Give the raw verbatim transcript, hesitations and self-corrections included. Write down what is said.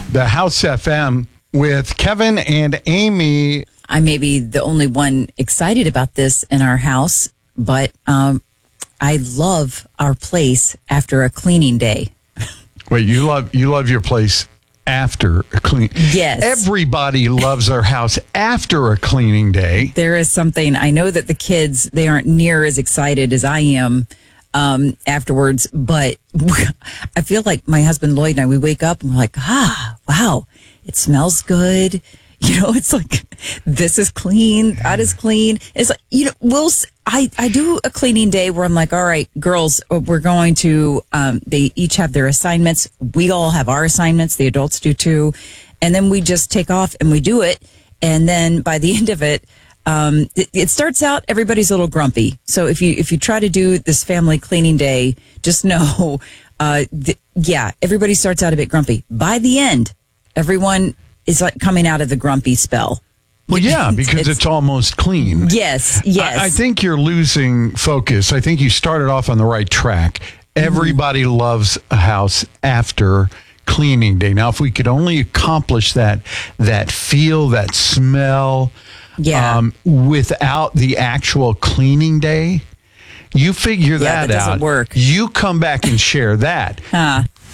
the House F M with Kevin and Amy. I may be the only one excited about this in our house, but um, I love our place after a cleaning day. Wait, you love you love your place after a clean? Yes. Everybody loves their house after a cleaning day. There is something, I know that the kids, they aren't near as excited as I am um, afterwards, but I feel like my husband Lloyd and I, we wake up and we're like, ah, wow, it smells good. You know, it's like, this is clean, that is clean. It's like, you know, we'll, I, I do a cleaning day where I'm like, all right, girls, we're going to, um, they each have their assignments. We all have our assignments. The adults do too. And then we just take off and we do it. And then by the end of it, um, it, it starts out, everybody's a little grumpy. So if you, if you try to do this family cleaning day, just know, uh, th- yeah, everybody starts out a bit grumpy. By the end, everyone is like coming out of the grumpy spell. Well, yeah, because it's, it's almost clean. Yes, yes. I, I think you're losing focus. I think you started off on the right track. Everybody mm-hmm. loves a house after cleaning day. Now, if we could only accomplish that, that feel, that smell, yeah. um, without the actual cleaning day, you figure yeah, that, that doesn't out. Work. You come back and share that. Huh.